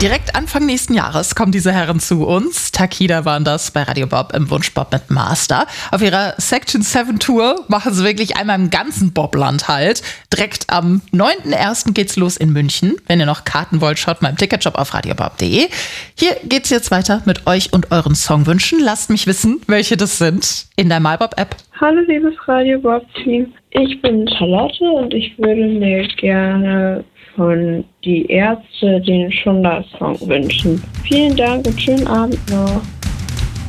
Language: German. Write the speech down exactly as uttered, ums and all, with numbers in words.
Direkt Anfang nächsten Jahres kommen diese Herren zu uns. Takida waren das bei Radio Bob im Wunschbob mit Master. Auf ihrer Section sieben Tour machen sie wirklich einmal im ganzen Bobland halt. Direkt am neunten ersten geht's los in München. Wenn ihr noch Karten wollt, schaut mal im Ticketshop auf radiobob punkt de. Hier geht's jetzt weiter mit euch und euren Songwünschen. Lasst mich wissen, welche das sind in der MyBob-App. Hallo liebes Radio Bob Team, ich bin Charlotte und ich würde mir gerne von Die Ärzte den Schunder-Song wünschen. Vielen Dank und schönen Abend noch.